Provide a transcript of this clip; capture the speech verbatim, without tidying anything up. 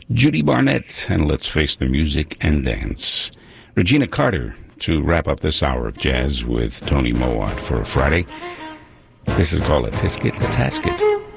Judy Barnett, and Let's Face the Music and Dance. Regina Carter to wrap up this hour of jazz with Tony Mowat for Friday. This is called A Tisket, A Tasket.